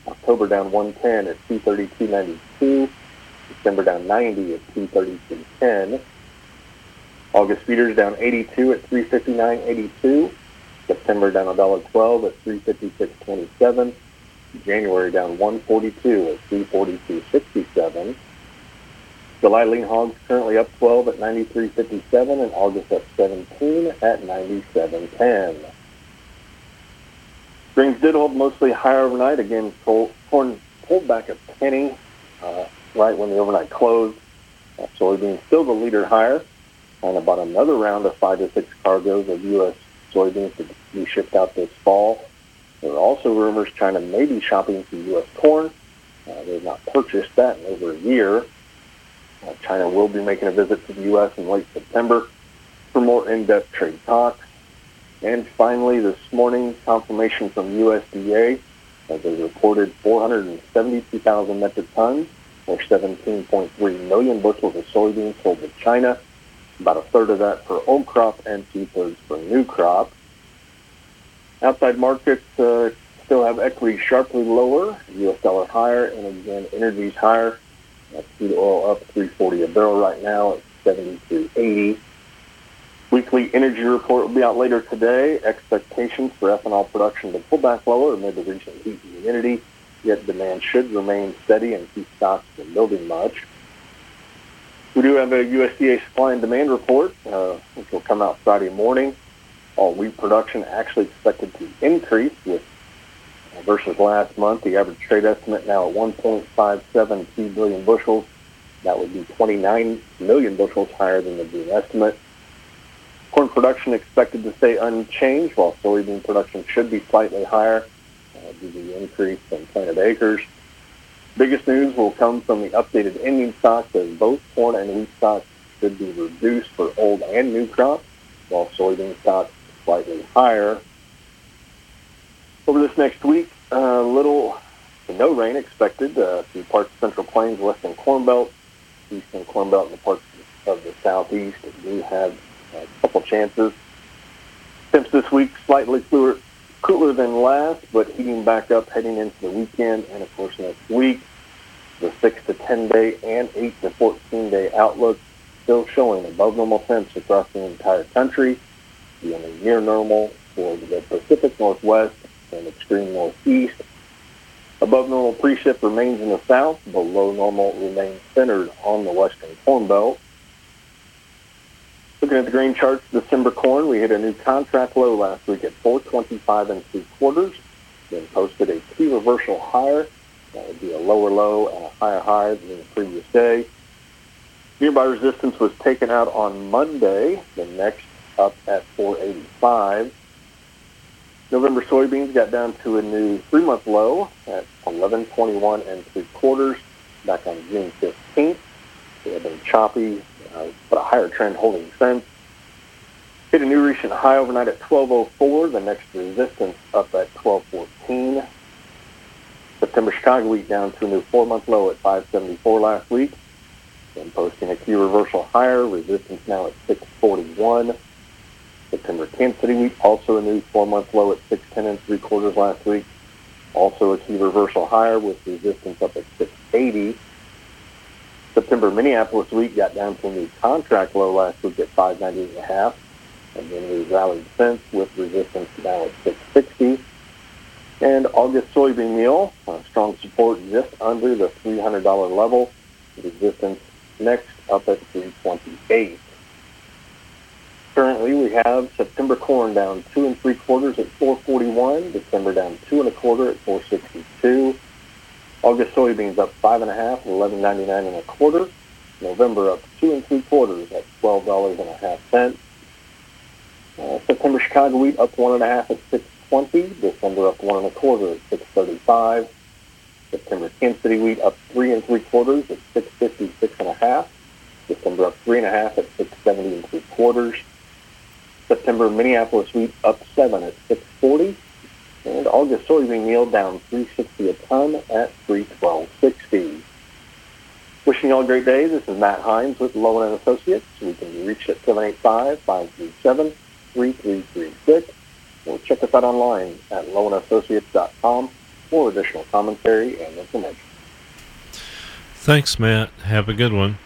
October down 110 at 232.92. December down 90 at 233.10. August feeders down 82 at 359.82. September down $1.12 at 356.27. January down 142 at 342.67. July lean hogs currently up 12 at 93.57, and August up 17 at 97.10. Grains did hold mostly higher overnight. Again, corn pulled back a penny right when the overnight closed. Soybeans still the leader higher, and about another round of 5 to 6 cargoes of U.S. soybeans to be shipped out this fall. There are also rumors China may be shopping some U.S. corn. They've not purchased that in over a year. China will be making a visit to the U.S. in late September for more in-depth trade talks. And finally, this morning, confirmation from USDA as they reported 472,000 metric tons, or 17.3 million bushels of soybeans sold to China, about a third of that for old crop and two-thirds for new crop. Outside markets still have equity sharply lower, U.S. dollar higher, and again, energy's higher. Crude oil up $3.40 a barrel right now at $72.80. Weekly energy report will be out later today. Expectations for ethanol production to pull back lower amid the recent heat and humidity, yet demand should remain steady and keep stocks from building much. We do have a USDA supply and demand report, which will come out Friday morning. All wheat production actually expected to increase with versus last month. The average trade estimate now at 1.572 billion bushels. That would be 29 million bushels higher than the June estimate. Corn production expected to stay unchanged, while soybean production should be slightly higher due to the increase in planted acres. Biggest news will come from the updated ending stocks, as both corn and wheat stocks should be reduced for old and new crop, while soybean stocks slightly higher. Over this next week, little to no rain expected through parts of Central Plains, Western Corn Belt, Eastern Corn Belt, and the parts of the Southeast do have a couple chances. Temps this week slightly cooler than last, but heating back up heading into the weekend and, of course, next week. The 6 to 10 day and 8 to 14 day outlook still showing above normal temps across the entire country, being near normal for the Pacific Northwest and extreme Northeast. Above normal precip remains in the south. Below normal remains centered on the Western Corn Belt. Looking at the grain charts, December corn, we hit a new contract low last week at 425 3/4, then posted a key reversal higher. That would be a lower low and a higher high than the previous day. Nearby resistance was taken out on Monday, the next up at 485. November soybeans got down to a new 3-month low at 1121 3/4 back on June 15th. They have been choppy, but a higher trend holding since. Hit a new recent high overnight at 1204, the next resistance up at 1214. September Chicago wheat down to a new 4-month low at 574 last week, then posting a key reversal higher, resistance now at 641. September Kansas City wheat also a new 4-month low at 610 3/4 last week, also a key reversal higher with resistance up at 680. September Minneapolis wheat got down to a new contract low last week at 598.5, and then we rallied since with resistance now at 660. And August soybean meal, strong support just under the $300 level, resistance next up at 328. Currently, we have September corn down 2 3/4 at 441. December down 2 1/4 at 462. August soybeans up 5.5 at 11.99 1/4. November up 2 3/4 at $12.50. September Chicago wheat up 1.5 at 620. December up 1 1/4 at 635. September Kansas City wheat up 3 3/4 at 650 6.5. December up 3.5 at 670 3/4. September Minneapolis wheat up 7 at 640, and August soybean meal down 360 a ton at 312.60. Wishing you all a great day. This is Matt Hines with Lowen & Associates. We can be reached at 785-537-3336, or check us out online at lowanassociates.com. for additional commentary and information. Thanks, Matt. Have a good one.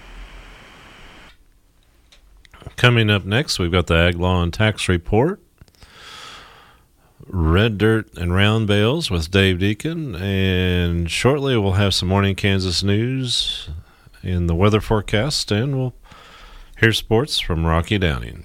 Coming up next, we've got the Ag Law and Tax Report, Red Dirt and Round Bales with Dave Deacon, and shortly we'll have some Morning Kansas news in the weather forecast, and we'll hear sports from Rocky Downing.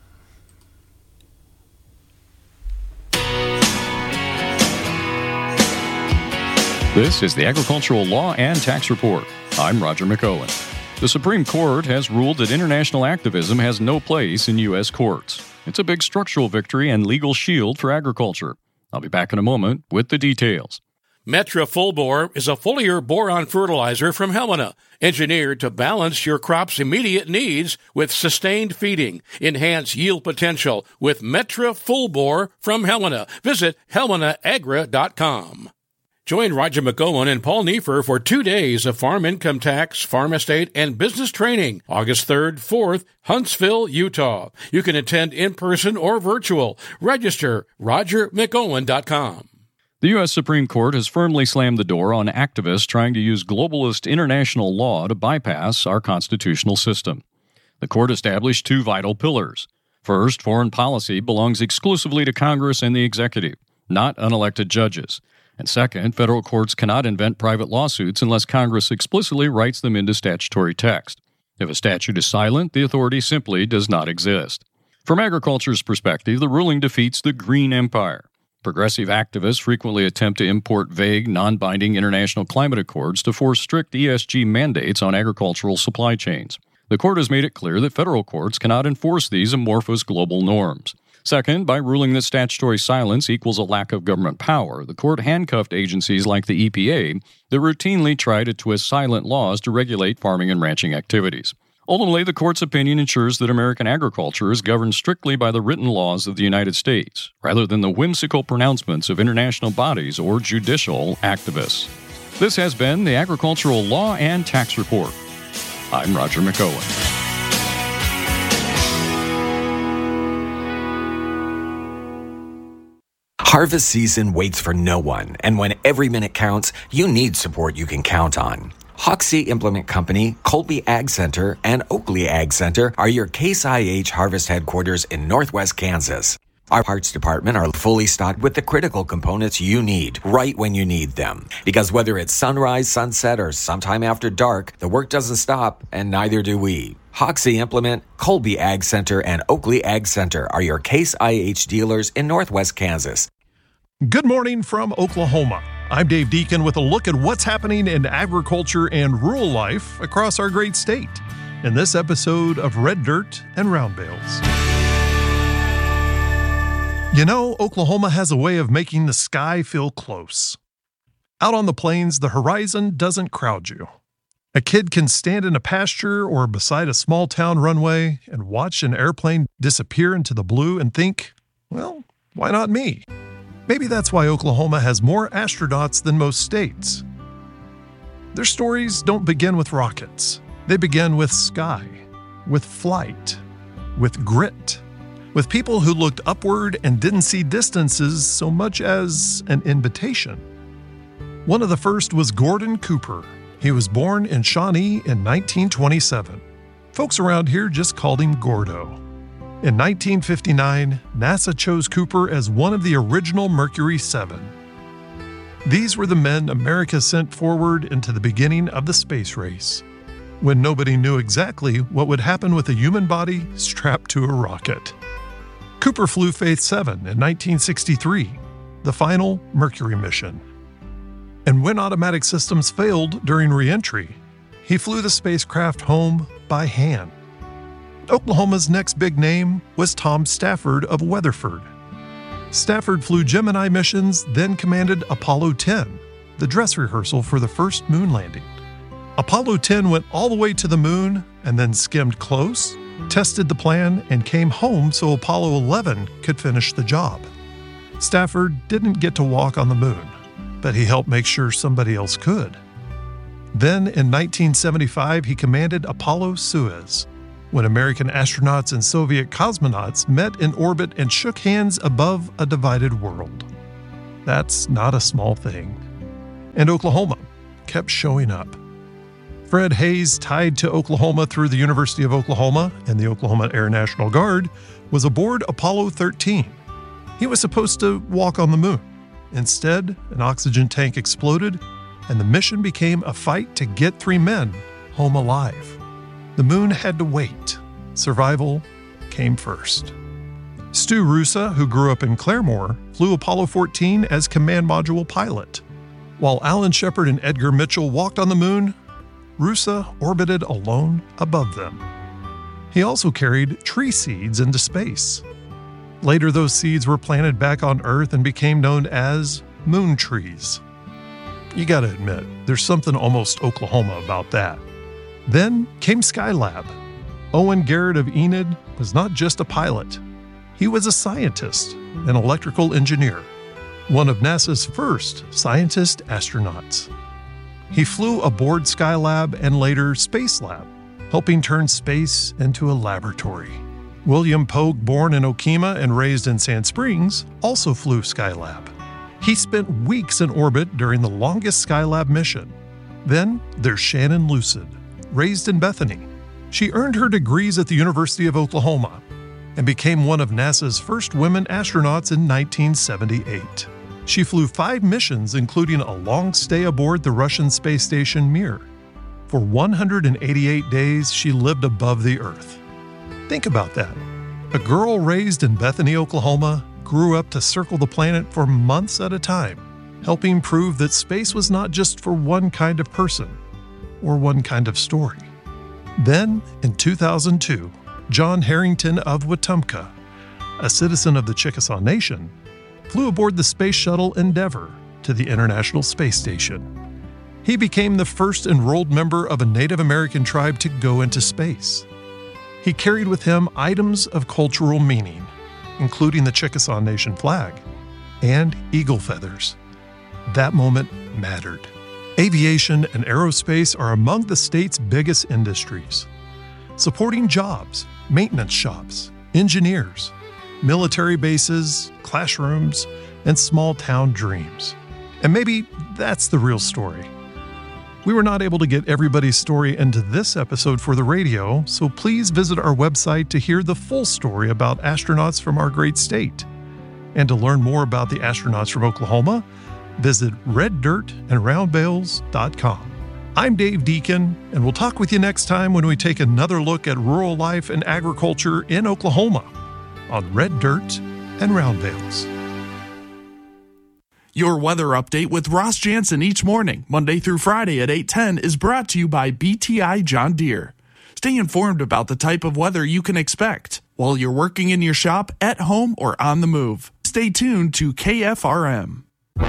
This is the Agricultural Law and Tax Report. I'm Roger McOwen. The Supreme Court has ruled that international activism has no place in U.S. courts. It's a big structural victory and legal shield for agriculture. I'll be back in a moment with the details. Metra Full Bore is a foliar boron fertilizer from Helena, engineered to balance your crop's immediate needs with sustained feeding. Enhance yield potential with Metra Full Bore from Helena. Visit helenaagra.com. Join Roger McOwen and Paul Neiffer for 2 days of farm income tax, farm estate, and business training, August 3rd, 4th, Huntsville, Utah. You can attend in person or virtual. Register rogermcOwen.com. The U.S. Supreme Court has firmly slammed the door on activists trying to use globalist international law to bypass our constitutional system. The court established 2 vital pillars. First, foreign policy belongs exclusively to Congress and the executive, not unelected judges. And second, federal courts cannot invent private lawsuits unless Congress explicitly writes them into statutory text. If a statute is silent, the authority simply does not exist. From agriculture's perspective, the ruling defeats the Green Empire. Progressive activists frequently attempt to import vague, non-binding international climate accords to force strict ESG mandates on agricultural supply chains. The court has made it clear that federal courts cannot enforce these amorphous global norms. Second, by ruling that statutory silence equals a lack of government power, the court handcuffed agencies like the EPA that routinely try to twist silent laws to regulate farming and ranching activities. Ultimately, the court's opinion ensures that American agriculture is governed strictly by the written laws of the United States, rather than the whimsical pronouncements of international bodies or judicial activists. This has been the Agricultural Law and Tax Report. I'm Roger McOwen. Harvest season waits for no one, and when every minute counts, you need support you can count on. Hoxie Implement Company, Colby Ag Center, and Oakley Ag Center are your Case IH harvest headquarters in Northwest Kansas. Our parts department are fully stocked with the critical components you need right when you need them. Because whether it's sunrise, sunset, or sometime after dark, the work doesn't stop, and neither do we. Hoxie Implement, Colby Ag Center, and Oakley Ag Center are your Case IH dealers in Northwest Kansas. Good morning from Oklahoma. I'm Dave Deacon with a look at what's happening in agriculture and rural life across our great state in this episode of Red Dirt and Round Bales. You know, Oklahoma has a way of making the sky feel close. Out on the plains, the horizon doesn't crowd you. A kid can stand in a pasture or beside a small town runway and watch an airplane disappear into the blue and think, well, why not me? Maybe that's why Oklahoma has more astronauts than most states. Their stories don't begin with rockets. They begin with sky, with flight, with grit, with people who looked upward and didn't see distances so much as an invitation. One of the first was Gordon Cooper. He was born in Shawnee in 1927. Folks around here just called him Gordo. In 1959, NASA chose Cooper as one of the original Mercury 7. These were the men America sent forward into the beginning of the space race, when nobody knew exactly what would happen with a human body strapped to a rocket. Cooper flew Faith 7 in 1963, the final Mercury mission. And when automatic systems failed during re-entry, he flew the spacecraft home by hand. Oklahoma's next big name was Tom Stafford of Weatherford. Stafford flew Gemini missions, then commanded Apollo 10, the dress rehearsal for the first moon landing. Apollo 10 went all the way to the moon and then skimmed close, tested the plan, and came home so Apollo 11 could finish the job. Stafford didn't get to walk on the moon, but he helped make sure somebody else could. Then in 1975, he commanded Apollo Soyuz, when American astronauts and Soviet cosmonauts met in orbit and shook hands above a divided world. That's not a small thing. And Oklahoma kept showing up. Fred Hayes, tied to Oklahoma through the University of Oklahoma and the Oklahoma Air National Guard, was aboard Apollo 13. He was supposed to walk on the moon. Instead, an oxygen tank exploded, and the mission became a fight to get 3 men home alive. The moon had to wait. Survival came first. Stu Rusa, who grew up in Claremore, flew Apollo 14 as command module pilot. While Alan Shepard and Edgar Mitchell walked on the moon, Rusa orbited alone above them. He also carried tree seeds into space. Later, those seeds were planted back on Earth and became known as moon trees. You gotta admit, there's something almost Oklahoma about that. Then came Skylab. Owen Garrett of Enid was not just a pilot. He was a scientist, an electrical engineer, one of NASA's first scientist astronauts. He flew aboard Skylab and later Spacelab, helping turn space into a laboratory. William Pogue, born in Okemah and raised in Sand Springs, also flew Skylab. He spent weeks in orbit during the longest Skylab mission. Then there's Shannon Lucid, raised in Bethany. She earned her degrees at the University of Oklahoma and became one of NASA's first women astronauts in 1978. She flew 5 missions, including a long stay aboard the Russian space station Mir. For 188 days, she lived above the Earth. Think about that. A girl raised in Bethany, Oklahoma, grew up to circle the planet for months at a time, helping prove that space was not just for one kind of person or one kind of story. Then, in 2002, John Harrington of Wetumpka, a citizen of the Chickasaw Nation, flew aboard the Space Shuttle Endeavour to the International Space Station. He became the first enrolled member of a Native American tribe to go into space. He carried with him items of cultural meaning, including the Chickasaw Nation flag and eagle feathers. That moment mattered. Aviation and aerospace are among the state's biggest industries, supporting jobs, maintenance shops, engineers, military bases, classrooms, and small-town dreams. And maybe that's the real story. We were not able to get everybody's story into this episode for the radio, so please visit our website to hear the full story about astronauts from our great state. And to learn more about the astronauts from Oklahoma, visit reddirtandroundbales.com. I'm Dave Deacon, and we'll talk with you next time when we take another look at rural life and agriculture in Oklahoma on Red Dirt and Round Bales. Your weather update with Ross Jansen each morning, Monday through Friday at 8:10, is brought to you by BTI John Deere. Stay informed about the type of weather you can expect while you're working in your shop, at home, or on the move. Stay tuned to KFRM.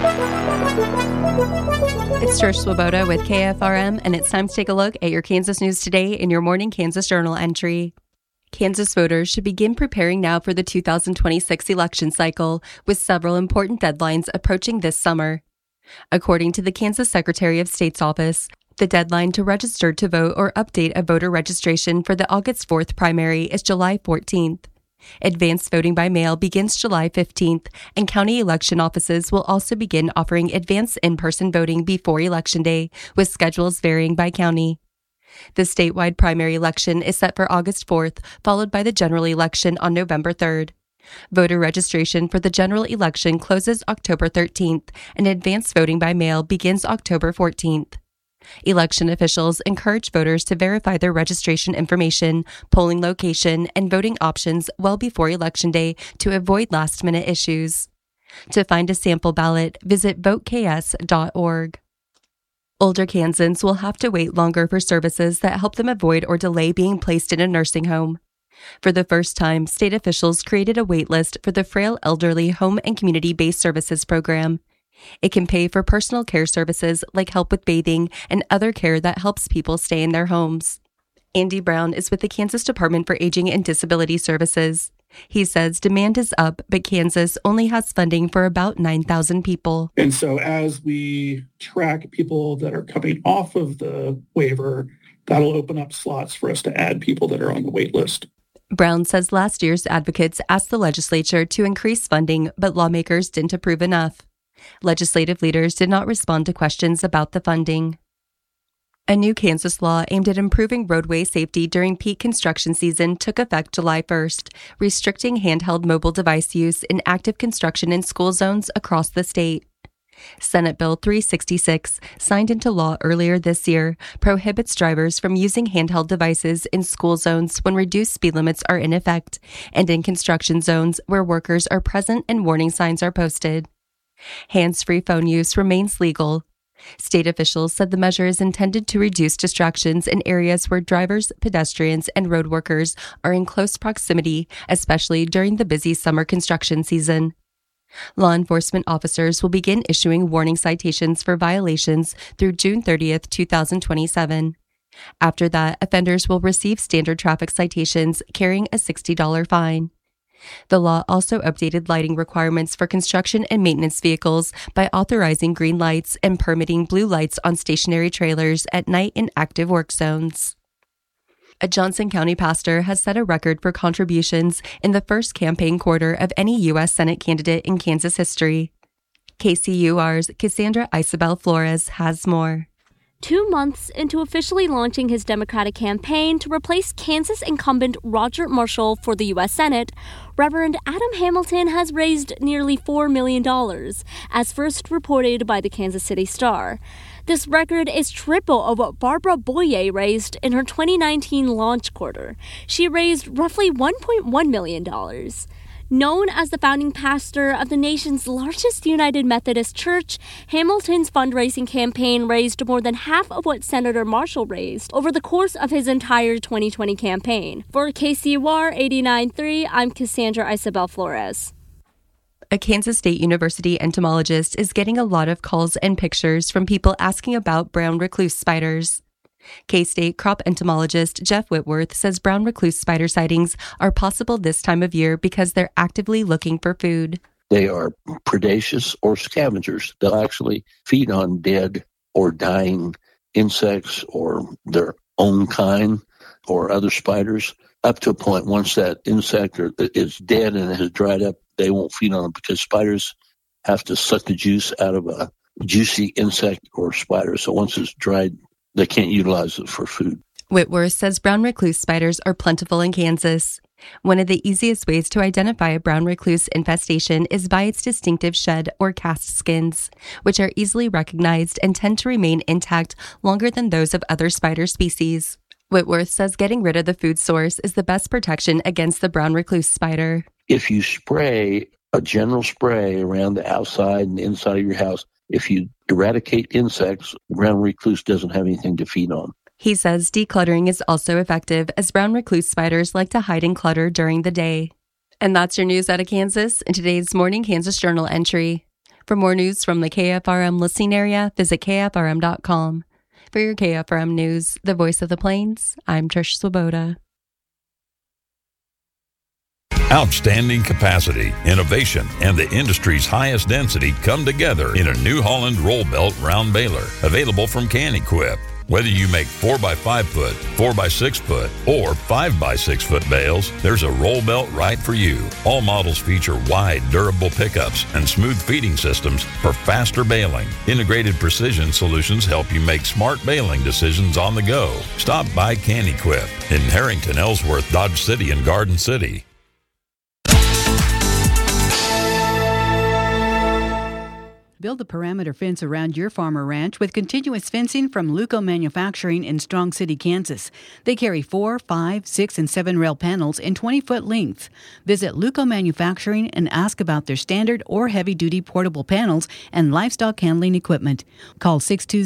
It's Trish Swoboda with KFRM, and it's time to take a look at your Kansas news today in your Morning Kansas Journal entry. Kansas voters should begin preparing now for the 2026 election cycle, with several important deadlines approaching this summer. According to the Kansas Secretary of State's office, the deadline to register to vote or update a voter registration for the August 4th primary is July 14th. Advanced voting by mail begins July 15th, and county election offices will also begin offering advanced in-person voting before Election Day, with schedules varying by county. The statewide primary election is set for August 4th, followed by the general election on November 3rd. Voter registration for the general election closes October 13th, and advanced voting by mail begins October 14th. Election officials encourage voters to verify their registration information, polling location, and voting options well before Election Day to avoid last-minute issues. To find a sample ballot, visit voteks.org. Older Kansans will have to wait longer for services that help them avoid or delay being placed in a nursing home. For the first time, state officials created a wait list for the Frail Elderly Home and Community-Based Services Program. It can pay for personal care services like help with bathing and other care that helps people stay in their homes. Andy Brown is with the Kansas Department for Aging and Disability Services. He says demand is up, but Kansas only has funding for about 9,000 people. And so as we track people that are coming off of the waiver, that'll open up slots for us to add people that are on the wait list. Brown says last year's advocates asked the legislature to increase funding, but lawmakers didn't approve enough. Legislative leaders did not respond to questions about the funding. A new Kansas law aimed at improving roadway safety during peak construction season took effect July 1st, restricting handheld mobile device use in active construction in school zones across the state. Senate Bill 366, signed into law earlier this year, prohibits drivers from using handheld devices in school zones when reduced speed limits are in effect and in construction zones where workers are present and warning signs are posted. Hands-free phone use remains legal. State officials said the measure is intended to reduce distractions in areas where drivers, pedestrians, and road workers are in close proximity, especially during the busy summer construction season. Law enforcement officers will begin issuing warning citations for violations through June 30th, 2027. After that, offenders will receive standard traffic citations carrying a $60 fine. The law also updated lighting requirements for construction and maintenance vehicles by authorizing green lights and permitting blue lights on stationary trailers at night in active work zones. A Johnson County pastor has set a record for contributions in the first campaign quarter of any U.S. Senate candidate in Kansas history. KCUR's Cassandra Isabel Flores has more. 2 months into officially launching his Democratic campaign to replace Kansas incumbent Roger Marshall for the U.S. Senate, Reverend Adam Hamilton has raised nearly $4 million, as first reported by the Kansas City Star. This record is triple of what Barbara Boyer raised in her 2019 launch quarter. She raised roughly $1.1 million. Known as the founding pastor of the nation's largest United Methodist Church, Hamilton's fundraising campaign raised more than half of what Senator Marshall raised over the course of his entire 2020 campaign. For KCUR 89.3, I'm Cassandra Isabel Flores. A Kansas State University entomologist is getting a lot of calls and pictures from people asking about brown recluse spiders. K-State crop entomologist Jeff Whitworth says brown recluse spider sightings are possible this time of year because they're actively looking for food. They are predaceous or scavengers. They'll actually feed on dead or dying insects or their own kind or other spiders up to a point. Once that insect is dead and it has dried up, they won't feed on it because spiders have to suck the juice out of a juicy insect or spider. So once it's dried, they can't utilize it for food. Whitworth says brown recluse spiders are plentiful in Kansas. One of the easiest ways to identify a brown recluse infestation is by its distinctive shed or cast skins, which are easily recognized and tend to remain intact longer than those of other spider species. Whitworth says getting rid of the food source is the best protection against the brown recluse spider. If you spray a general spray around the outside and inside of your house, if you eradicate insects, brown recluse doesn't have anything to feed on. He says decluttering is also effective as brown recluse spiders like to hide in clutter during the day. And that's your news out of Kansas in today's Morning Kansas Journal entry. For more news from the KFRM listening area, visit KFRM.com. For your KFRM news, the voice of the Plains, I'm Trish Swoboda. Outstanding capacity, innovation, and the industry's highest density come together in a New Holland roll belt round baler, available from Can-Equip. Whether you make 4x5 foot, 4x6 foot, or 5x6 foot bales, there's a roll belt right for you. All models feature wide, durable pickups and smooth feeding systems for faster baling. Integrated precision solutions help you make smart baling decisions on the go. Stop by Can-Equip in Harrington, Ellsworth, Dodge City, and Garden City. Build a perimeter fence around your farm or ranch with continuous fencing from Luco Manufacturing in Strong City, Kansas. They carry 4, 5, 6, and 7 rail panels in 20-foot lengths. Visit Luco Manufacturing and ask about their standard or heavy-duty portable panels and livestock handling equipment. Call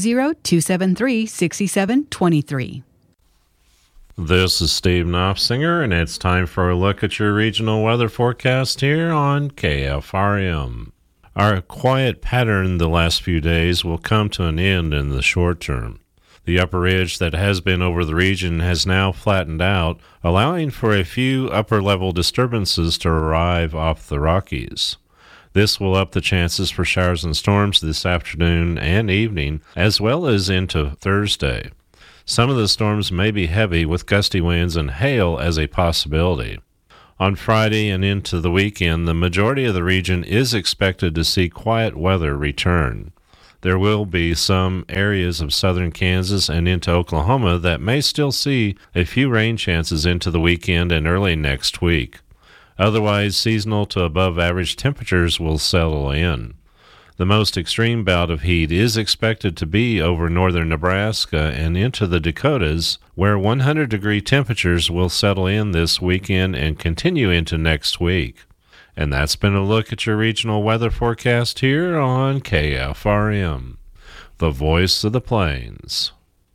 620-273-6723. This is Steve Knopfsinger, and it's time for a look at your regional weather forecast here on KFRM. Our quiet pattern the last few days will come to an end in the short term. The upper ridge that has been over the region has now flattened out, allowing for a few upper-level disturbances to arrive off the Rockies. This will up the chances for showers and storms this afternoon and evening, as well as into Thursday. Some of the storms may be heavy with gusty winds and hail as a possibility. On Friday and into the weekend, the majority of the region is expected to see quiet weather return. There will be some areas of southern Kansas and into Oklahoma that may still see a few rain chances into the weekend and early next week. Otherwise, seasonal to above average temperatures will settle in. The most extreme bout of heat is expected to be over northern Nebraska and into the Dakotas, where 100-degree temperatures will settle in this weekend and continue into next week. And that's been a look at your regional weather forecast here on KFRM, the voice of the plains.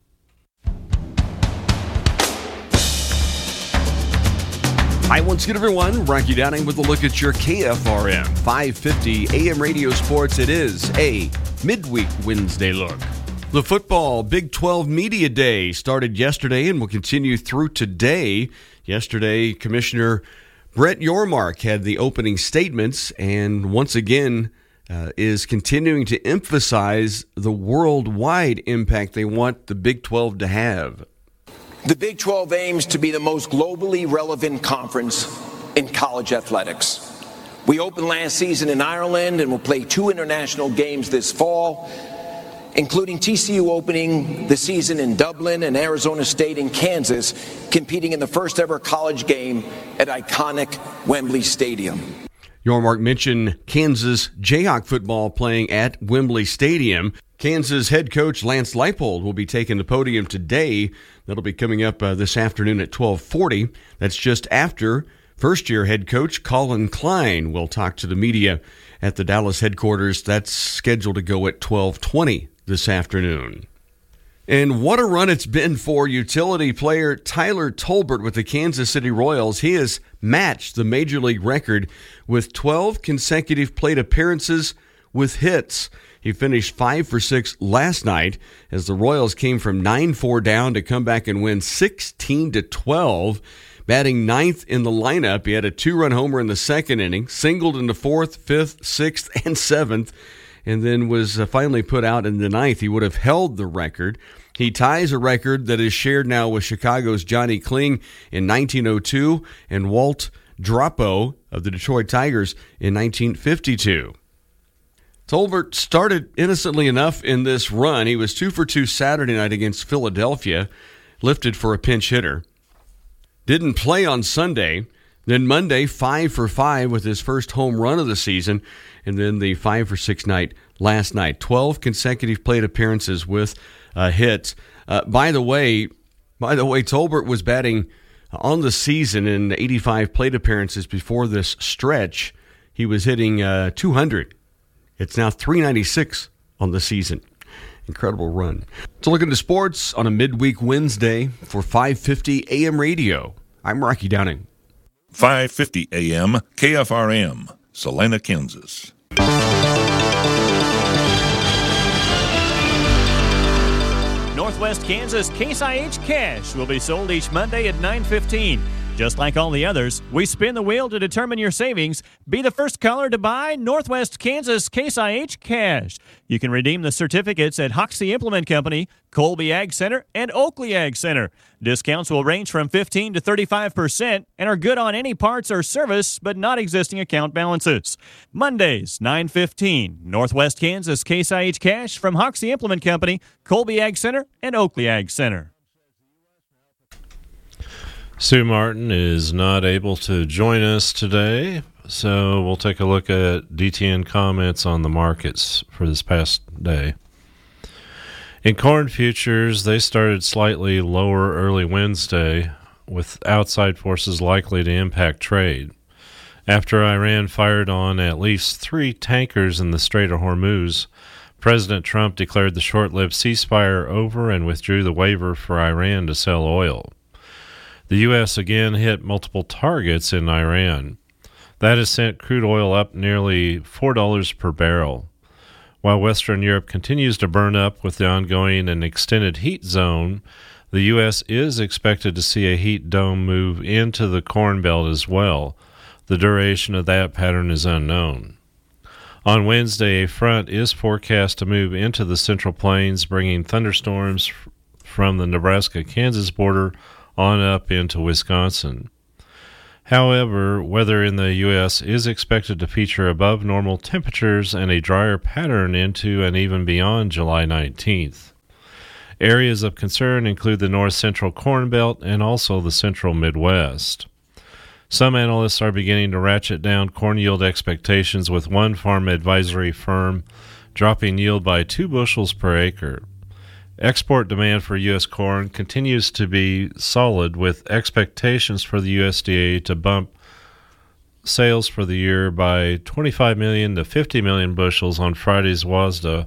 Hi, once again, everyone. Rocky Downing with a look at your KFRM 550 AM radio sports. It is a midweek Wednesday look. The football Big 12 Media Day started yesterday and will continue through today. Yesterday, Commissioner Brett Yormark had the opening statements and once again is continuing to emphasize the worldwide impact they want the Big 12 to have. The Big 12 aims to be the most globally relevant conference in college athletics. We opened last season in Ireland and will play 2 international games this fall, including TCU opening the season in Dublin and Arizona State and Kansas, competing in the first ever college game at iconic Wembley Stadium. Yormark mentioned Kansas Jayhawk football playing at Wembley Stadium. Kansas head coach Lance Leipold will be taking the podium today. That'll be coming up this afternoon at 12:40. That's just after first-year head coach Colin Klein will talk to the media at the Dallas headquarters. That's scheduled to go at 12:20 this afternoon. And what a run it's been for utility player Tyler Tolbert with the Kansas City Royals. He has matched the Major League record with 12 consecutive plate appearances with hits. He finished 5 for 6 last night as the Royals came from 9-4 down to come back and win 16-12. Batting ninth in the lineup, he had a 2-run homer in the second inning, singled in the 4th, 5th, 6th, and 7th, and then was finally put out in the 9th. He would have held the record. He ties a record that is shared now with Chicago's Johnny Kling in 1902 and Walt Drapo of the Detroit Tigers in 1952. Tolbert started innocently enough in this run. He was 2 for 2 Saturday night against Philadelphia, lifted for a pinch hitter. Didn't play on Sunday. Then Monday, 5 for 5 with his first home run of the season, and then the 5 for 6 night last night. 12 consecutive plate appearances with hits. By the way, Tolbert was batting on the season in 85 plate appearances before this stretch. He was hitting 200. It's now 396 on the season. Incredible run. So look into sports on a midweek Wednesday for 550 AM radio. I'm Rocky Downing. 550 AM KFRM, Salina, Kansas. Northwest Kansas Case IH Cash will be sold each Monday at 9:15. Just like all the others, we spin the wheel to determine your savings. Be the first caller to buy Northwest Kansas Case IH Cash. You can redeem the certificates at Hoxie Implement Company, Colby Ag Center, and Oakley Ag Center. Discounts will range from 15% to 35% and are good on any parts or service, but not existing account balances. Mondays, 9:15, Northwest Kansas Case IH Cash from Hoxie Implement Company, Colby Ag Center, and Oakley Ag Center. Sue Martin is not able to join us today, so we'll take a look at DTN comments on the markets for this past day. In corn futures, they started slightly lower early Wednesday, with outside forces likely to impact trade. After Iran fired on at least 3 tankers in the Strait of Hormuz, President Trump declared the short-lived ceasefire over and withdrew the waiver for Iran to sell oil. The U.S. again hit multiple targets in Iran. That has sent crude oil up nearly $4 per barrel. While Western Europe continues to burn up with the ongoing and extended heat zone, the U.S. is expected to see a heat dome move into the Corn Belt as well. The duration of that pattern is unknown. On Wednesday, a front is forecast to move into the Central Plains, bringing thunderstorms from the Nebraska-Kansas border on up into Wisconsin. However, weather in the U.S. is expected to feature above normal temperatures and a drier pattern into and even beyond July 19th. Areas of concern include the north-central Corn Belt and also the central Midwest. Some analysts are beginning to ratchet down corn yield expectations, with one farm advisory firm dropping yield by 2 bushels per acre. Export demand for U.S. corn continues to be solid, with expectations for the USDA to bump sales for the year by 25 million to 50 million bushels on Friday's WASDA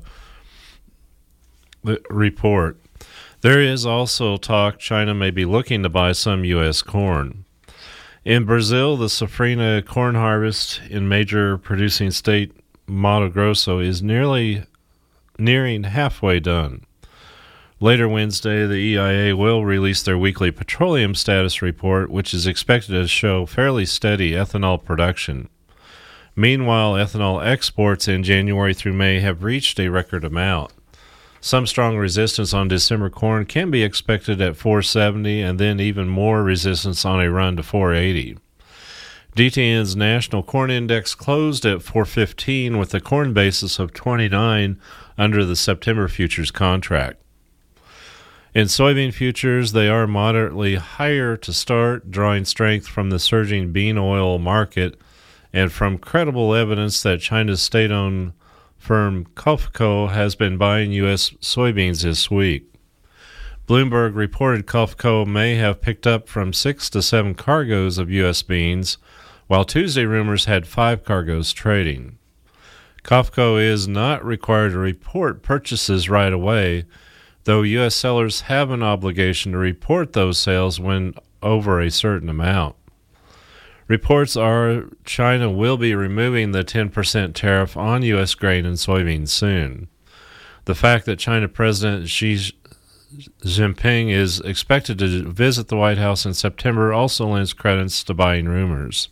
report. There is also talk China may be looking to buy some U.S. corn. In Brazil, the safrinha corn harvest in major producing state Mato Grosso is nearing halfway done. Later Wednesday, the EIA will release their weekly petroleum status report, which is expected to show fairly steady ethanol production. Meanwhile, ethanol exports in January through May have reached a record amount. Some strong resistance on December corn can be expected at 470, and then even more resistance on a run to 480. DTN's National Corn Index closed at 415 with a corn basis of 29 under the September futures contract. In soybean futures, they are moderately higher to start, drawing strength from the surging bean oil market and from credible evidence that China's state-owned firm COFCO has been buying U.S. soybeans this week. Bloomberg reported COFCO may have picked up from 6 to 7 cargoes of U.S. beans, while Tuesday rumors had 5 cargoes trading. COFCO is not required to report purchases right away, though U.S. sellers have an obligation to report those sales when over a certain amount. Reports are China will be removing the 10% tariff on U.S. grain and soybeans soon. The fact that China President Xi Jinping is expected to visit the White House in September also lends credence to buying rumors.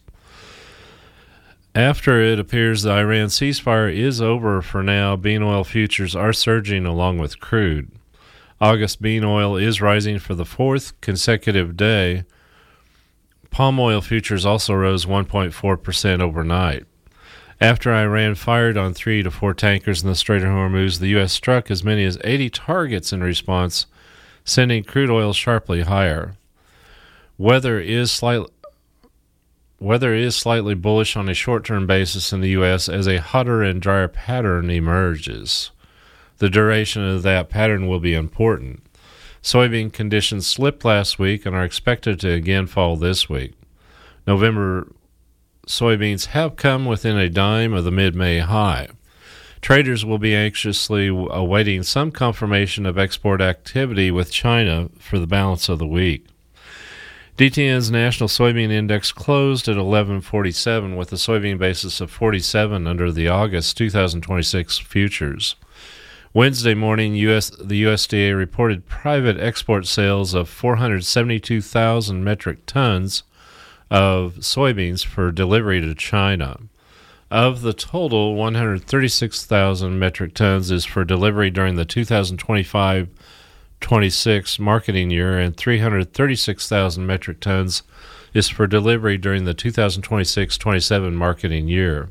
After it appears the Iran ceasefire is over for now, bean oil futures are surging along with crude. August bean oil is rising for the 4th consecutive day. Palm oil futures also rose 1.4% overnight. After Iran fired on 3 to 4 tankers in the Strait of Hormuz, the U.S. struck as many as 80 targets in response, sending crude oil sharply higher. Weather is slightly bullish on a short-term basis in the U.S. as a hotter and drier pattern emerges. The duration of that pattern will be important. Soybean conditions slipped last week and are expected to again fall this week. November soybeans have come within a dime of the mid-May high. Traders will be anxiously awaiting some confirmation of export activity with China for the balance of the week. DTN's National Soybean Index closed at 1147 with a soybean basis of 47 under the August 2026 futures. Wednesday morning, the USDA reported private export sales of 472,000 metric tons of soybeans for delivery to China. Of the total, 136,000 metric tons is for delivery during the 2025-26 marketing year, and 336,000 metric tons is for delivery during the 2026-27 marketing year.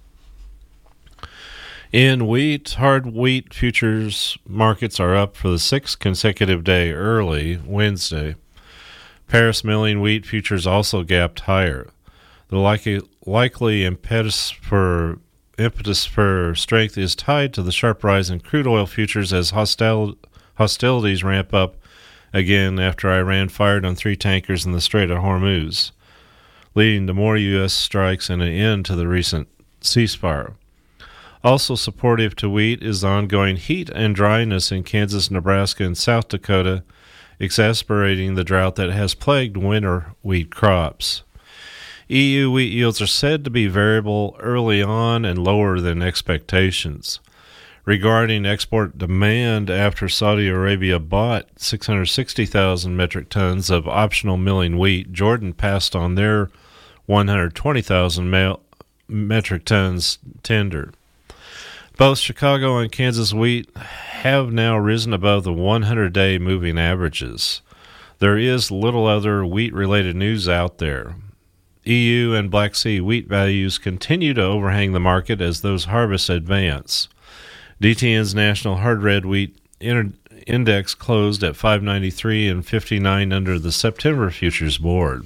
In wheat, hard wheat futures markets are up for the 6th consecutive day early Wednesday. Paris milling wheat futures also gapped higher. The likely impetus for strength is tied to the sharp rise in crude oil futures as hostilities ramp up again after Iran fired on 3 tankers in the Strait of Hormuz, leading to more U.S. strikes and an end to the recent ceasefire. Also supportive to wheat is the ongoing heat and dryness in Kansas, Nebraska, and South Dakota, exacerbating the drought that has plagued winter wheat crops. EU wheat yields are said to be variable early on and lower than expectations. Regarding export demand, after Saudi Arabia bought 660,000 metric tons of optional milling wheat, Jordan passed on their 120,000 metric tons tender. Both Chicago and Kansas wheat have now risen above the 100-day moving averages. There is little other wheat-related news out there. EU and Black Sea wheat values continue to overhang the market as those harvests advance. DTN's National Hard Red Wheat Index closed at 593.59 under the September Futures Board.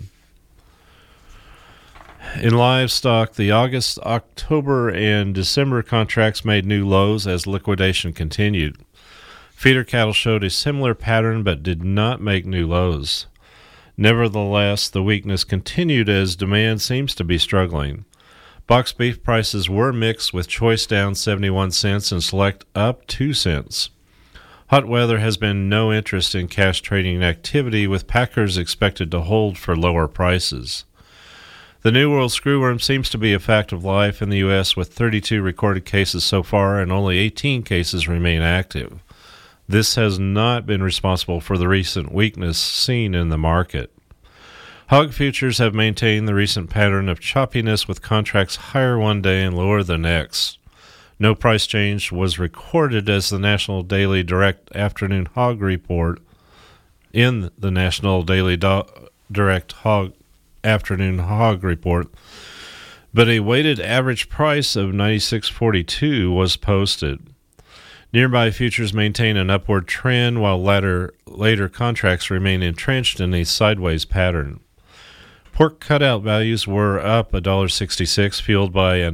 In livestock, the August, October, and December contracts made new lows as liquidation continued. Feeder cattle showed a similar pattern but did not make new lows. Nevertheless, the weakness continued as demand seems to be struggling. Box beef prices were mixed, with choice down 71 cents and select up 2 cents. Hot weather has been no interest in cash trading activity, with packers expected to hold for lower prices. The New World screwworm seems to be a fact of life in the U.S., with 32 recorded cases so far and only 18 cases remain active. This has not been responsible for the recent weakness seen in the market. Hog futures have maintained the recent pattern of choppiness, with contracts higher one day and lower the next. No price change was recorded as the National Daily Direct Afternoon Hog Report in the National Daily Direct Afternoon Hog Report, but a weighted average price of $96.42 was posted. Nearby futures maintain an upward trend, while later contracts remain entrenched in a sideways pattern. Pork cutout values were up $1.66, fueled by an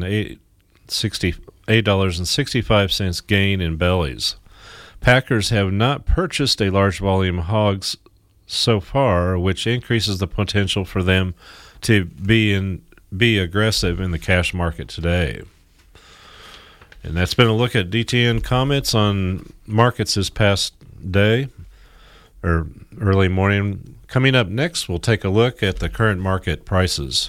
$8.65 gain in bellies. Packers have not purchased a large volume of hogs so far, which increases the potential for them to be aggressive in the cash market today. And that's been a look at DTN comments on markets this past day, or early morning. Coming up next, we'll take a look at the current market prices.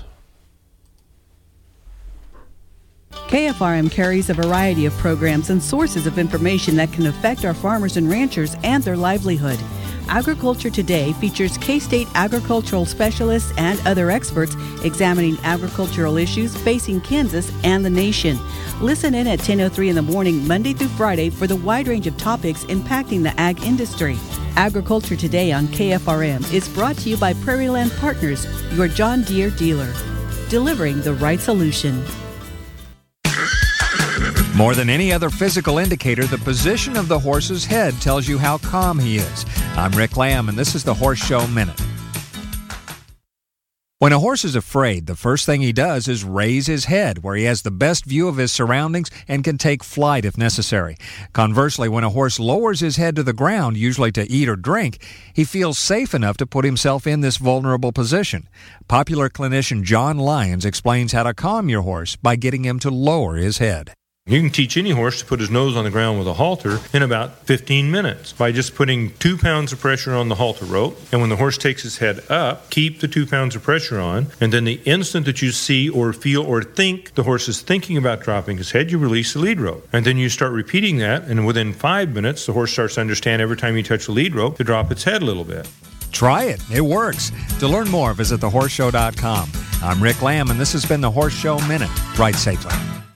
KFRM carries a variety of programs and sources of information that can affect our farmers and ranchers and their livelihood. Agriculture Today features K-State agricultural specialists and other experts examining agricultural issues facing Kansas and the nation. Listen in at 10:03 in the morning, Monday through Friday, for the wide range of topics impacting the ag industry. Agriculture Today on KFRM is brought to you by Prairie Land Partners, your John Deere dealer, delivering the right solution. More than any other physical indicator, the position of the horse's head tells you how calm he is. I'm Rick Lamb, and this is the Horse Show Minute. When a horse is afraid, the first thing he does is raise his head, where he has the best view of his surroundings and can take flight if necessary. Conversely, when a horse lowers his head to the ground, usually to eat or drink, he feels safe enough to put himself in this vulnerable position. Popular clinician John Lyons explains how to calm your horse by getting him to lower his head. You can teach any horse to put his nose on the ground with a halter in about 15 minutes by just putting 2 pounds of pressure on the halter rope. And when the horse takes his head up, keep the 2 pounds of pressure on. And then the instant that you see or feel or think the horse is thinking about dropping his head, you release the lead rope. And then you start repeating that. And within 5 minutes, the horse starts to understand every time you touch the lead rope to drop its head a little bit. Try it. It works. To learn more, visit thehorseshow.com. I'm Rick Lamb, and this has been the Horse Show Minute. Ride safely.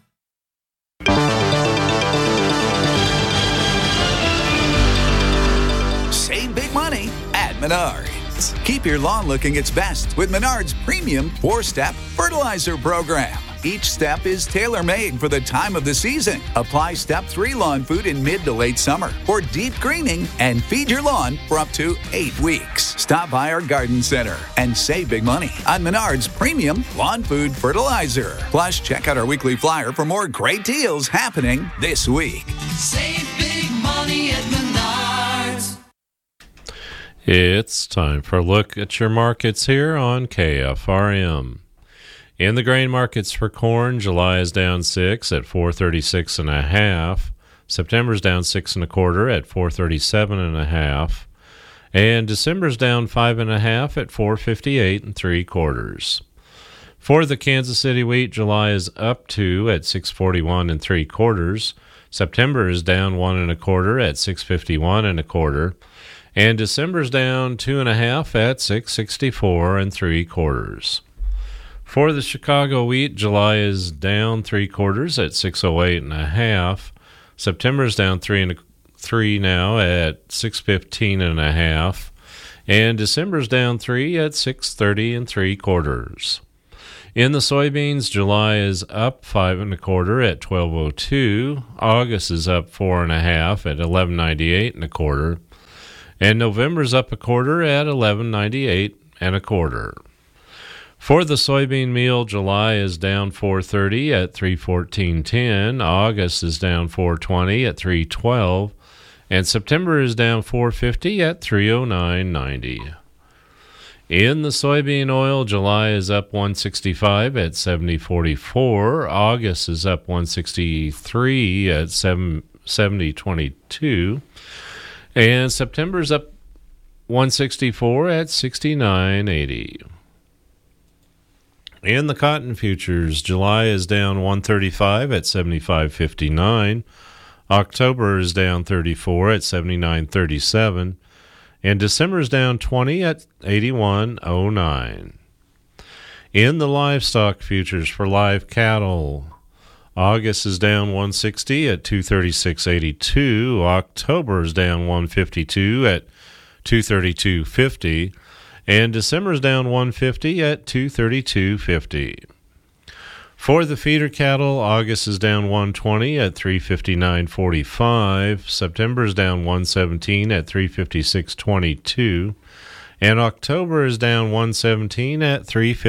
Save big money at Menards. Keep your lawn looking its best with Menards' premium 4-step fertilizer program. Each step is tailor-made for the time of the season. Apply Step 3 lawn food in mid to late summer for deep greening and feed your lawn for up to 8 weeks. Stop by our garden center and save big money on Menards' premium lawn food fertilizer. Plus, check out our weekly flyer for more great deals happening this week. Save big money at Menards. It's time for a look at your markets here on KFRM. In the grain markets for corn, July is down 6 at 436.5. September's down 6 1/4 at 437.5. And December's down 5 1/2 at 458 3/4. For the Kansas City wheat, July is up 2 at 641 3/4. September is down 1 1/4 at 651 1/4. And December's down 2 1/2 at 664 3/4. For the Chicago wheat, July is down 3/4 at 608 1/2. September's down 3 now at 615 1/2. And December's down 3 at 630 3/4. In the soybeans, July is up 5 1/4 at 12.02. August is up 4 1/2 at 11.98 1/4. And November's up 1/4 at 11.98 1/4. For the soybean meal, July is down 4.30 at 3.14.10. August is down 4.20 at 3.12. And September is down 4.50 at 3.09.90. In the soybean oil, July is up 165 at 70.44. August is up 163 at 70.22. And September is up 164 at 69.80. In the cotton futures, July is down 135 at 75.59. October is down 34 at 79.37. And December is down 20 at 81.09. In the livestock futures for live cattle, August is down 160 at 236.82. October is down 152 at 232.50. And December is down 150 at 232.50. For the feeder cattle, August is down 120 at 359.45. September is down 117 at 356.22. And October is down 117 at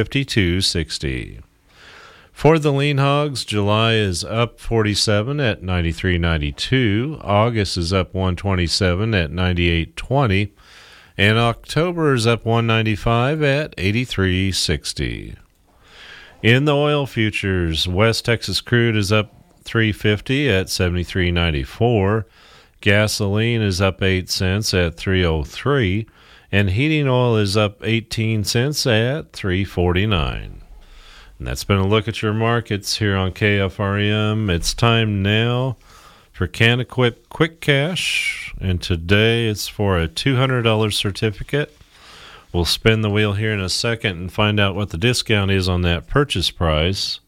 352.60. For the lean hogs, July is up 47 at 93.92. August is up 127 at 98.20. And October is up 195 at 83.60. In the oil futures, West Texas crude is up $3.50 at 73.94. Gasoline is up 8 cents at 3.03, and heating oil is up 18 cents at 3.49. And that's been a look at your markets here on KFRM. It's time now for CanEquip Quick Cash, and today it's for a $200 certificate. We'll spin the wheel here in a second and find out what the discount is on that purchase price.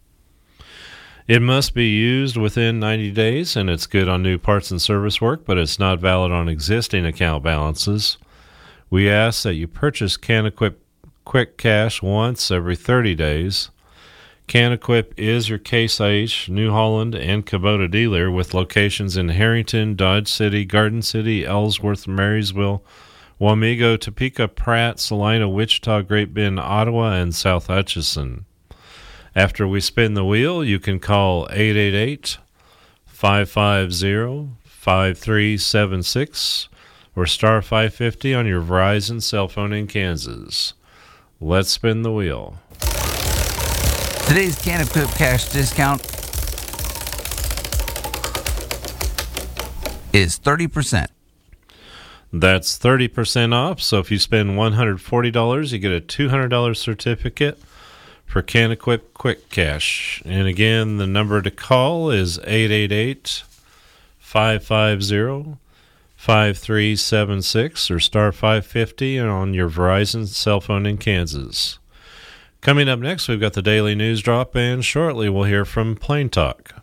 It must be used within 90 days, and it's good on new parts and service work, but it's not valid on existing account balances. We ask that you purchase CanEquip Quick Cash once every 30 days. CanEquip is your Case IH, New Holland, and Kubota dealer with locations in Harrington, Dodge City, Garden City, Ellsworth, Marysville, Wamego, Topeka, Pratt, Salina, Wichita, Great Bend, Ottawa, and South Hutchinson. After we spin the wheel, you can call 888-550-5376 or star 550 on your Verizon cell phone in Kansas. Let's spin the wheel. Today's CanEquip Cash discount is 30%. That's 30% off. So if you spend $140, you get a $200 certificate for CanEquip Quick Cash. And again, the number to call is 888-550-5376 or star 550 on your Verizon cell phone in Kansas. Coming up next, we've got the Daily News Drop, and shortly we'll hear from Plain Talk.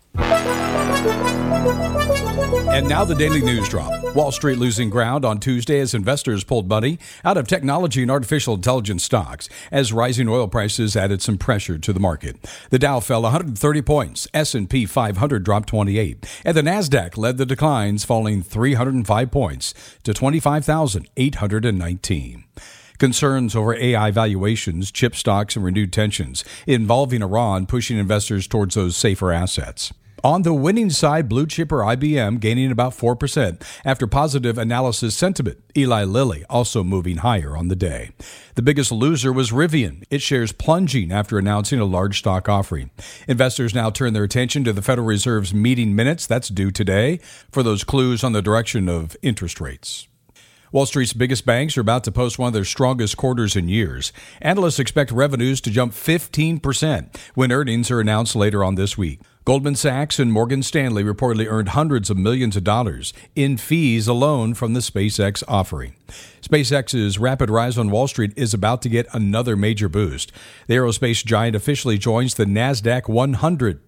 And now the Daily News Drop. Wall Street losing ground on Tuesday as investors pulled money out of technology and artificial intelligence stocks as rising oil prices added some pressure to the market. The Dow fell 130 points, S&P 500 dropped 28, and the Nasdaq led the declines, falling 305 points to 25,819. Concerns over AI valuations, chip stocks, and renewed tensions involving Iran pushing investors towards those safer assets. On the winning side, blue chipper IBM gaining about 4% after positive analysis sentiment. Eli Lilly also moving higher on the day. The biggest loser was Rivian. Its shares plunging after announcing a large stock offering. Investors now turn their attention to the Federal Reserve's meeting minutes, that's due today, for those clues on the direction of interest rates. Wall Street's biggest banks are about to post one of their strongest quarters in years. Analysts expect revenues to jump 15% when earnings are announced later on this week. Goldman Sachs and Morgan Stanley reportedly earned hundreds of millions of dollars in fees alone from the SpaceX offering. SpaceX's rapid rise on Wall Street is about to get another major boost. The aerospace giant officially joins the NASDAQ 100 today.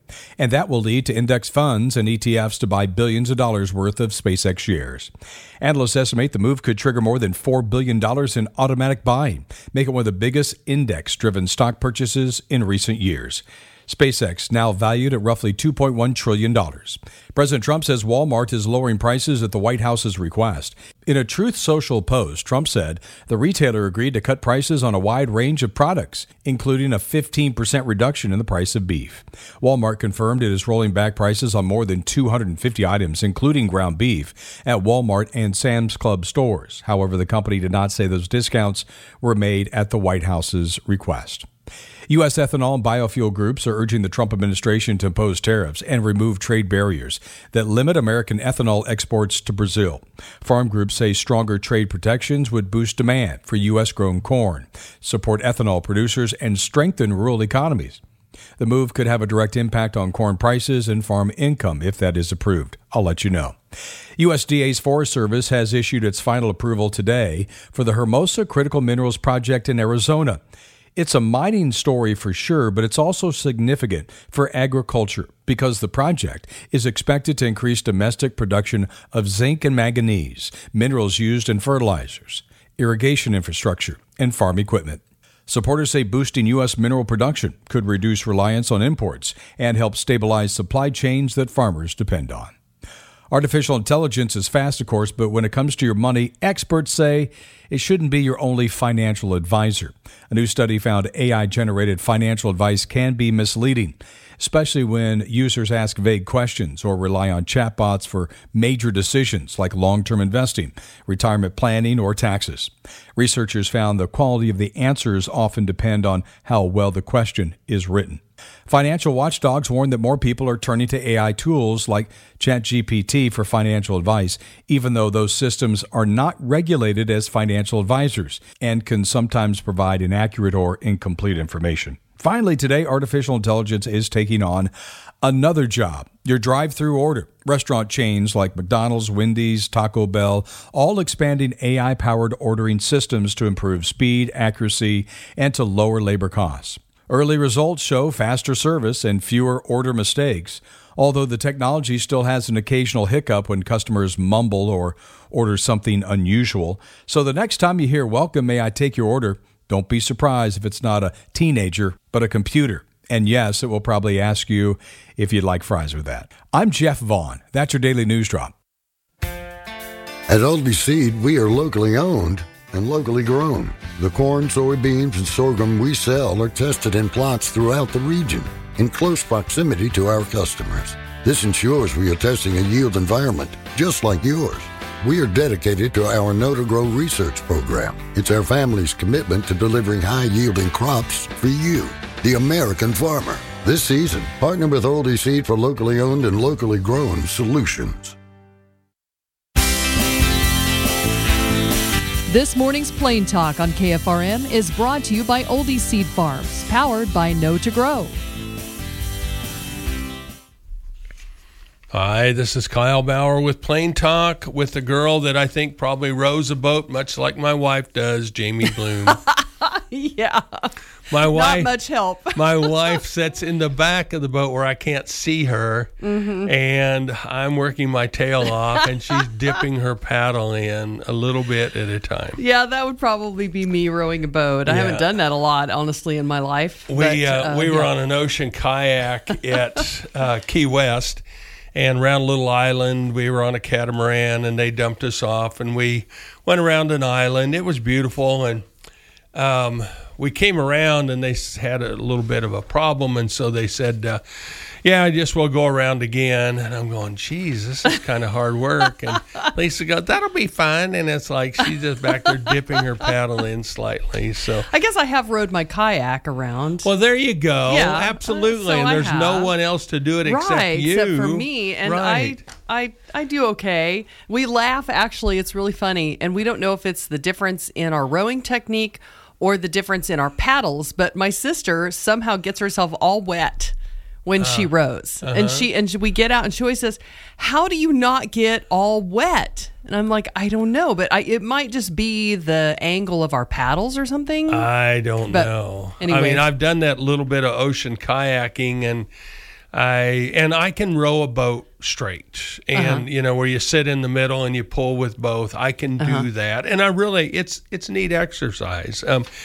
And that will lead to index funds and ETFs to buy billions of dollars worth of SpaceX shares. Analysts estimate the move could trigger more than $4 billion in automatic buying, making it one of the biggest index-driven stock purchases in recent years. SpaceX now valued at roughly $2.1 trillion. President Trump says Walmart is lowering prices at the White House's request. In a Truth Social post, Trump said the retailer agreed to cut prices on a wide range of products, including a 15% reduction in the price of beef. Walmart confirmed it is rolling back prices on more than 250 items, including ground beef, at Walmart and Sam's Club stores. However, the company did not say those discounts were made at the White House's request. U.S. ethanol and biofuel groups are urging the Trump administration to impose tariffs and remove trade barriers that limit American ethanol exports to Brazil. Farm groups say stronger trade protections would boost demand for U.S.-grown corn, support ethanol producers, and strengthen rural economies. The move could have a direct impact on corn prices and farm income if that is approved. I'll let you know. USDA's Forest Service has issued its final approval today for the Hermosa Critical Minerals Project in Arizona. It's a mining story for sure, but it's also significant for agriculture because the project is expected to increase domestic production of zinc and manganese, minerals used in fertilizers, irrigation infrastructure, and farm equipment. Supporters say boosting U.S. mineral production could reduce reliance on imports and help stabilize supply chains that farmers depend on. Artificial intelligence is fast, of course, but when it comes to your money, experts say it shouldn't be your only financial advisor. A new study found AI-generated financial advice can be misleading, especially when users ask vague questions or rely on chatbots for major decisions like long-term investing, retirement planning, or taxes. Researchers found the quality of the answers often depend on how well the question is written. Financial watchdogs warn that more people are turning to AI tools like ChatGPT for financial advice, even though those systems are not regulated as financial advisors and can sometimes provide inaccurate or incomplete information. Finally, today, artificial intelligence is taking on another job, your drive-through order. Restaurant chains like McDonald's, Wendy's, Taco Bell, all expanding AI-powered ordering systems to improve speed, accuracy, and to lower labor costs. Early results show faster service and fewer order mistakes, although the technology still has an occasional hiccup when customers mumble or order something unusual. So the next time you hear, "Welcome, may I take your order?" don't be surprised if it's not a teenager, but a computer. And yes, it will probably ask you if you'd like fries with that. I'm Jeff Vaughn. That's your Daily News Drop. At Aldi Seed, we are locally owned and locally grown. The corn, soybeans, and sorghum we sell are tested in plots throughout the region in close proximity to our customers. This ensures we are testing a yield environment just like yours. We are dedicated to our Know to Grow research program. It's our family's commitment to delivering high-yielding crops for you, the American farmer. This season, partner with Aldi Seed for locally owned and locally grown solutions. This morning's Plain Talk on KFRM is brought to you by Oldie Seed Farms, powered by Know to Grow. Hi, this is Kyle Bauer with Plain Talk with the girl that I think probably rows a boat much like my wife does, Jamie Bloom. Yeah. My wife, not much help. My wife sits in the back of the boat where I can't see her, and I'm working my tail off, and she's dipping her paddle in a little bit at a time. Yeah, that would probably be me rowing a boat. I haven't done that a lot, honestly, in my life. We were on an ocean kayak at Key West, and around a little island, we were on a catamaran, and they dumped us off, and we went around an island. It was beautiful, and we came around, and they had a little bit of a problem, and so they said, yeah, I guess we'll go around again. And I'm going, geez, this is kind of hard work. And Lisa goes, that'll be fine. And it's like she's just back there dipping her paddle in slightly. So I guess I have rowed my kayak around. Well, there you go. Yeah, absolutely. so and there's I no one else to do it except you. Except for me. And I do okay. We laugh, actually. It's really funny. And we don't know if it's the difference in our rowing technique or the difference in our paddles, but my sister somehow gets herself all wet when she rows. And we get out, and she always says, how do you not get all wet? And I'm like, I don't know, but it might just be the angle of our paddles or something. I don't know. Anyways. I mean, I've done that little bit of ocean kayaking, and I can row a boat straight, and where you sit in the middle and you pull with both. I can do that, and it's neat exercise.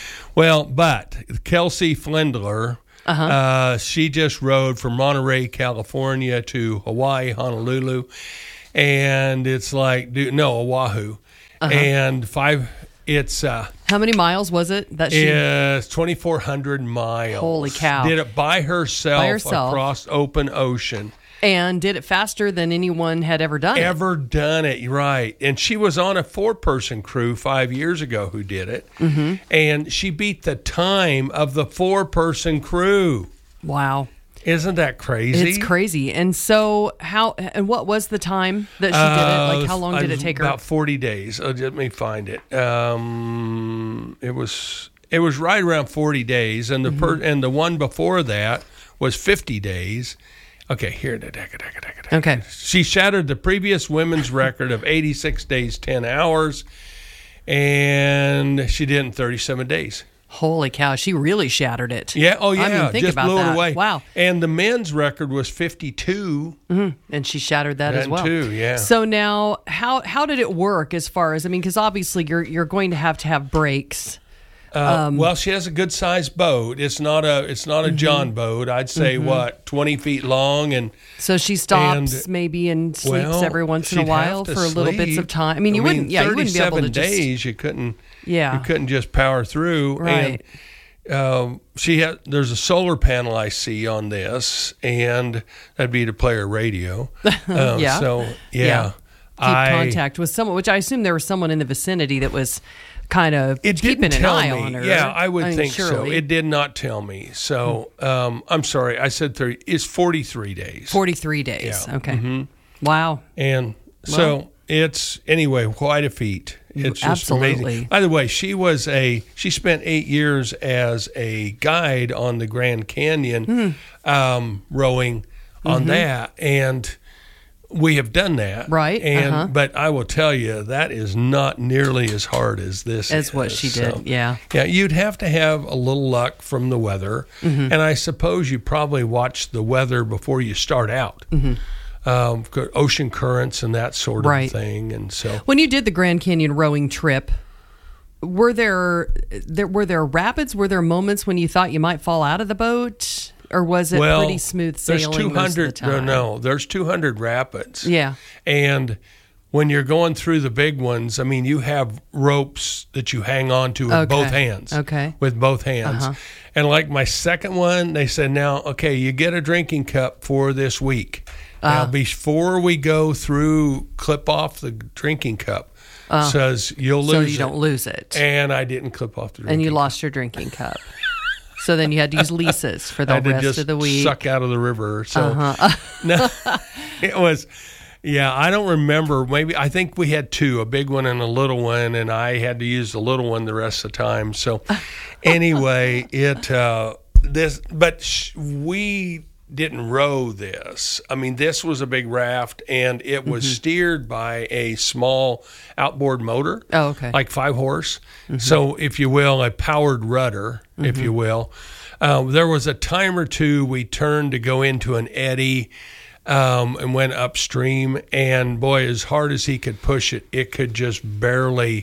But Kelsey Flindler, she just rowed from Monterey, California to Hawaii, Honolulu, and it's like Oahu, and It's how many miles was it that she? It's 2,400 miles. Holy cow! Did it by herself across open ocean, and did it faster than anyone had ever done it. Right? And she was on a 4-person crew 5 years ago who did it, and she beat the time of the 4-person crew. Wow! Isn't that crazy? It's crazy. And so what was the time that she did it? Like how long did it take her? About 40 days. Let me find it. It was right around 40 days, and and the one before that was 50 days. Okay, here. Okay. She shattered the previous women's record of 86 days, 10 hours, and she did it in 37 days. Holy cow, she really shattered it. Yeah, I mean, think just about blew that. it away. Wow. And the men's record was 52. And she shattered that as well. Too, yeah. So now, how did it work as far as, because obviously you're going to have breaks. Well, she has a good sized boat. It's not a John boat. I'd say 20 feet long, and so she stops maybe and sleeps every once in a while for little bits of time. I mean, you wouldn't be able to 37 days. You couldn't. Yeah. You couldn't just power through. Right. And there's a solar panel I see on this, and that'd be to play her radio. Yeah. So Keep contact with someone, which I assume there was someone in the vicinity that was kind of keeping an eye on her. Yeah, I would think surely. so. It did not tell me. So I'm sorry. I said 30. It's 43 days. 43 days. Yeah. Okay. Wow. And so it's, anyway, quite a feet. It's just amazing. By the way, she spent 8 years as a guide on the Grand Canyon, rowing on that, and we have done that, right? And but I will tell you, that is not nearly as hard as this. As what she did, so, yeah. You'd have to have a little luck from the weather, and I suppose you probably watch the weather before you start out. Ocean currents and that sort of thing, and so when you did the Grand Canyon rowing trip, were there rapids? Were there moments when you thought you might fall out of the boat, or was it pretty smooth sailing? There's 200. Most of the time? No, there's 200 rapids. Yeah, and when you're going through the big ones, I mean, you have ropes that you hang on to with both hands. Okay, with both hands. And like my second one, they said, now, okay, you get a drinking cup for this week. Now, before we go through, clip off the drinking cup. Says you'll lose it. So you don't lose it. And I didn't clip off the drinking cup. And you lost your drinking cup. So then you had to use leases for the rest of the week. Suck out of the river. So no, it was, I don't remember. I think we had two, a big one and a little one, and I had to use the little one the rest of the time. So anyway, we didn't row this. I mean, this was a big raft, and it was steered by a small outboard motor. Oh, okay. Like 5 horse. So, if you will, a powered rudder, if you will. There was a time or two we turned to go into an eddy and went upstream, and boy, as hard as he could push it, it could just barely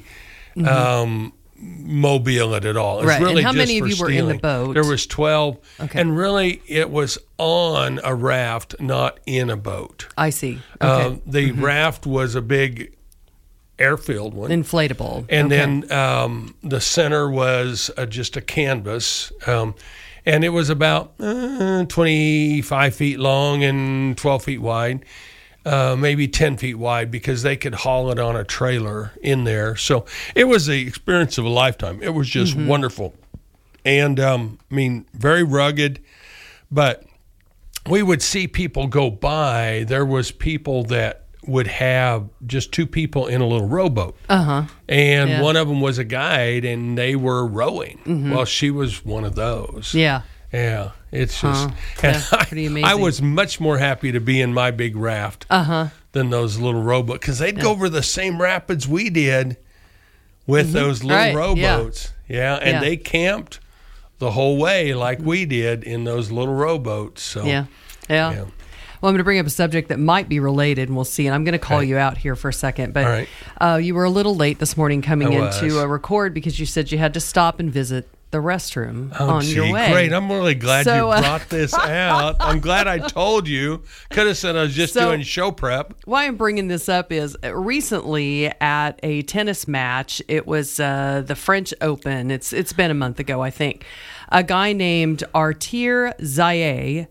mobile it at all. It's right. really and how just many for of you were stealing. in the boat? There was 12. Okay. And really, it was on a raft, not in a boat. I see. Okay. The raft was a big air-filled one. Inflatable. And then the center was just a canvas. And it was about 25 feet long and 12 feet wide. Maybe 10 feet wide, because they could haul it on a trailer in there. So it was the experience of a lifetime. It was just wonderful. And, very rugged. But we would see people go by. There was people that would have just 2 people in a little rowboat. And one of them was a guide, and they were rowing. Well, she was one of those. Yeah. Yeah, it's just pretty amazing. I was much more happy to be in my big raft than those little rowboats, because they'd go over the same rapids we did with those little rowboats. And they camped the whole way like we did in those little rowboats. So Yeah. Well, I'm going to bring up a subject that might be related, and we'll see. And I'm going to call you out here for a second. But you were a little late this morning coming in to record because you said you had to stop and visit the restroom on your way. Great. I'm really glad you brought this out. I'm glad I told you. Could have said I was just doing show prep. Why I'm bringing this up is recently at a tennis match, it was the French Open. It's been a month ago, I think. A guy named Arthur Zaya.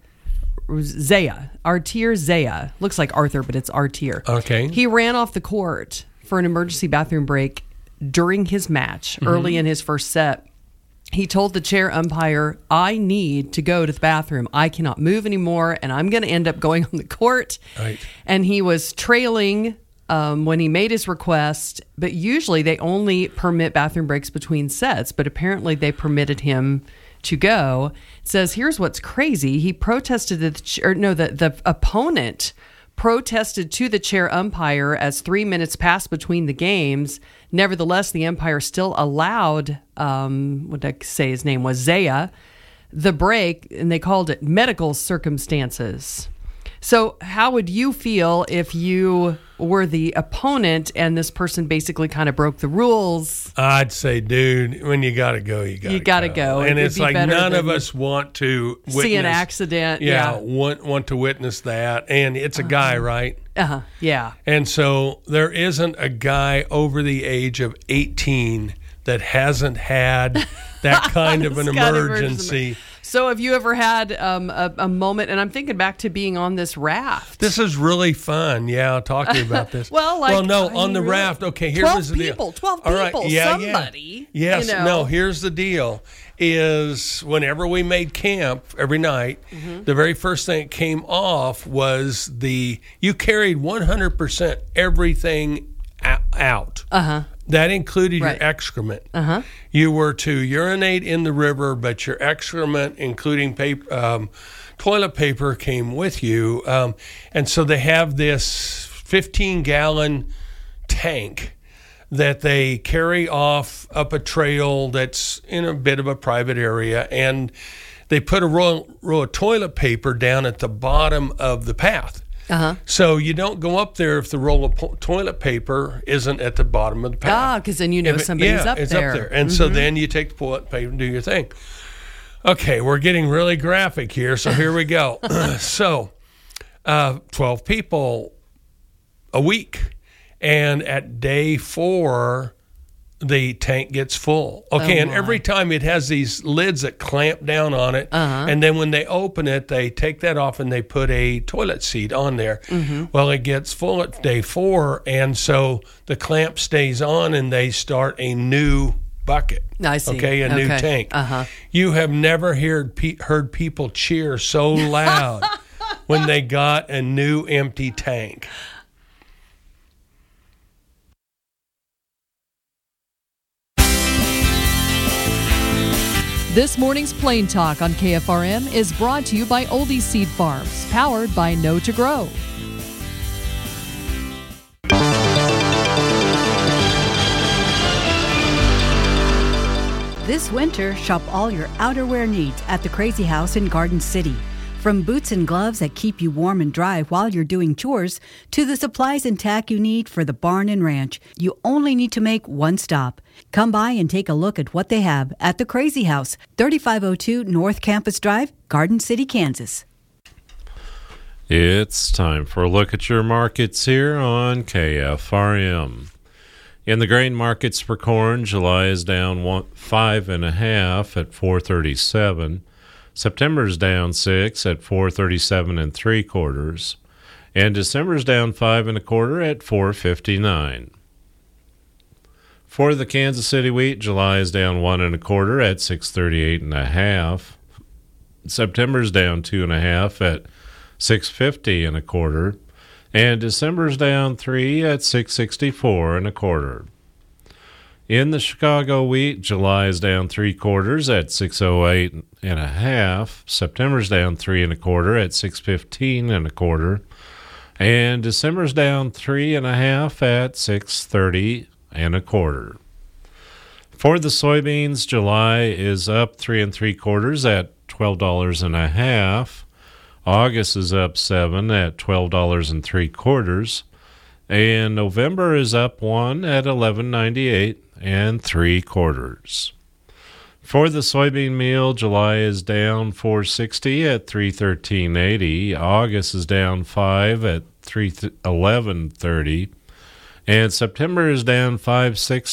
Looks like Arthur, but it's Arthur. Okay. He ran off the court for an emergency bathroom break during his match, early in his first set. He told the chair umpire, I need to go to the bathroom. I cannot move anymore, and I'm going to end up going on the court. Right. And he was trailing when he made his request, but usually they only permit bathroom breaks between sets, but apparently they permitted him to go. It says, here's what's crazy. He protested the opponent protested to the chair umpire as 3 minutes passed between the games. Nevertheless, the umpire still allowed, what did I say his name was, Zaya, the break, and they called it medical circumstances. So how would you feel if you were the opponent and this person basically kind of broke the rules? I'd say, dude, when you got to go, you got to go. And it's like none of us want to see an accident. Yeah, want to witness that. And it's a guy, right? Yeah. And so there isn't a guy over the age of 18 that hasn't had that kind of an emergency. So have you ever had a moment, and I'm thinking back to being on this raft. This is really fun. Yeah, I'll talk to you about this. On the raft. Okay, here was the deal. 12 people, somebody. Yes, you know. No, here's the deal. Is whenever we made camp every night, the very first thing that came off was you carried 100% everything out. That included your excrement. You were to urinate in the river, but your excrement, including toilet paper, came with you. And so they have this 15-gallon tank that they carry off up a trail that's in a bit of a private area, and they put a roll of toilet paper down at the bottom of the path. So you don't go up there if the roll of toilet paper isn't at the bottom of the path. Because then you know somebody's up there. And so then you take the toilet paper and do your thing. Okay, we're getting really graphic here, so here we go. 12 people a week. And at day 4, the tank gets full. Okay, and every time it has these lids that clamp down on it. And then when they open it, they take that off and they put a toilet seat on there. Well, it gets full at day 4, and so the clamp stays on and they start a new bucket. I see. Okay, a new tank. You have never heard people cheer so loud when they got a new empty tank. This morning's Plain Talk on KFRM is brought to you by Oldie Seed Farms, powered by Know to Grow. This winter, shop all your outerwear needs at the Crazy House in Garden City. From boots and gloves that keep you warm and dry while you're doing chores, to the supplies and tack you need for the barn and ranch, you only need to make one stop. Come by and take a look at what they have at the Crazy House, 3502 North Campus Drive, Garden City, Kansas. It's time for a look at your markets here on KFRM. In the grain markets for corn, July is down 5.5 at 437. September's down 6 at 437 3/4, and December's down 5 1/4 at 459. For the Kansas City wheat, July is down 1 1/4 at 638 1/2. September's down 2 1/2 at 650 1/4, and December's down 3 at 664 1/4. In the Chicago wheat, July is down 3/4 at 608 1/2. September's down 3 1/4 at 615 1/4, and December's down 3 1/2 at 630 1/4. For the soybeans, July is up 3 3/4 at $12 1/2. August is up 7 at $12.75. And November is up 1 at $11.98 3/4. For the soybean meal, July is down $4.60 at $313.80. August is down 5 at $11.30. And September is down $5.60